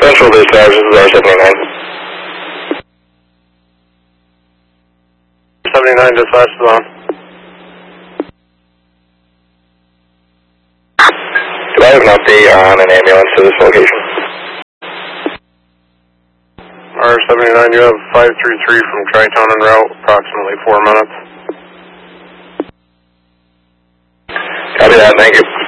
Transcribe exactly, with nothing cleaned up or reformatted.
Central Dispatch, this is R seventy-nine. seventy-nine Dispatch is on. Do I have an update on an ambulance to this location? R seventy-nine, you have five three three from Tri-Town en route, approximately four minutes. Copy that, thank you.